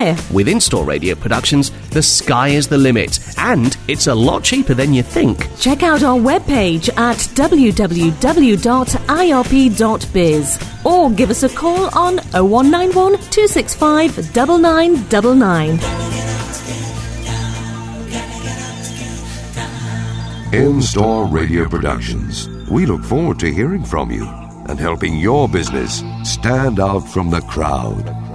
there. With In-Store Radio Productions, the sky is the limit, and it's a lot cheaper than you think. Check out our webpage at www.irp.biz or give us a call on 0191 265 9999. In-Store Radio Productions. We look forward to hearing from you and helping your business stand out from the crowd.